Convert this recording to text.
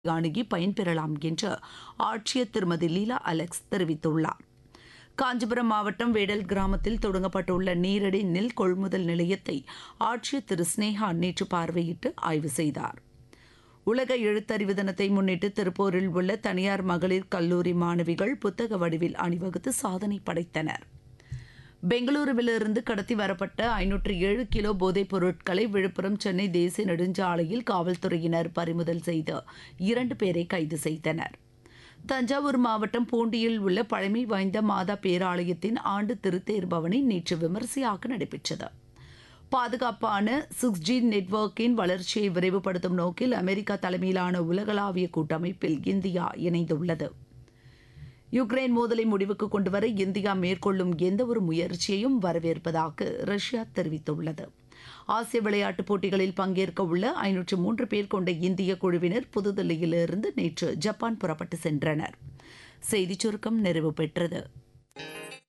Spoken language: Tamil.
அணுகி பயன்பெறலாம் என்று ஆட்சியர் திருமதி லீலா அலெக்ஸ் தெரிவித்துள்ளார். காஞ்சிபுரம் மாவட்டம் வேடல் கிராமத்தில் தொடங்கப்பட்டுள்ள நீரடி நெல் கொள்முதல் நிலையத்தை ஆட்சியர் திரு ஸ்னேகா நேற்று பார்வையிட்டு ஆய்வு செய்தார். உலக எழுத்தறிவு தினத்தை முன்னிட்டு திருப்பூரில் உள்ள தனியார் மகளிர் கல்லூரி மாணவிகள் புத்தக வடிவில் அணிவகுத்து சாதனை படைத்தனர். பெங்களூருவிலிருந்து கடத்தி வரப்பட்ட 507 கிலோ போதைப் பொருட்களை விழுப்புரம் சென்னை தேசிய நெடுஞ்சாலையில் காவல்துறையினர் பறிமுதல் செய்து 2 பேரை கைது செய்தனர். தஞ்சாவூர் மாவட்டம் பூண்டியில் உள்ள பழமை வாய்ந்த மாதா பேராலயத்தின் ஆண்டு திருத்தேர் பவனி நேற்று விமரிசையாக நடைபெற்றது. பாதுகாப்பான 6G நெட்வொர்க்கின் வளர்ச்சியை விரைவுபடுத்தும் நோக்கில் அமெரிக்கா தலைமையிலான உலகளாவிய கூட்டமைப்பில் இந்தியா இணைந்துள்ளது. யுக்ரைன் மோதலை முடிவுக்கு கொண்டுவர இந்தியா மேற்கொள்ளும் எந்தவொரு முயற்சியையும் வரவேற்பதாக ரஷ்யா தெரிவித்துள்ளது. ஆசிய விளையாட்டுப் போட்டிகளில் பங்கேற்க உள்ள 503 பேர் கொண்ட இந்திய குழுவினர் புதுதில்லியிலிருந்து நேற்று ஜப்பான் புறப்பட்டு சென்றனர். செய்திச் சுருக்கம் நிறைவு பெற்றது.